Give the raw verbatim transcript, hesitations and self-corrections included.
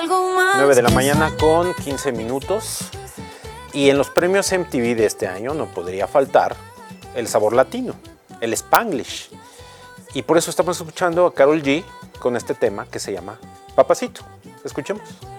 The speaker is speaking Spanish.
nueve de la mañana con quince minutos. Y en los premios M T V de este año no podría faltar el sabor latino, el Spanglish. Y por eso estamos escuchando a Karol G con este tema que se llama Papacito. Escuchemos.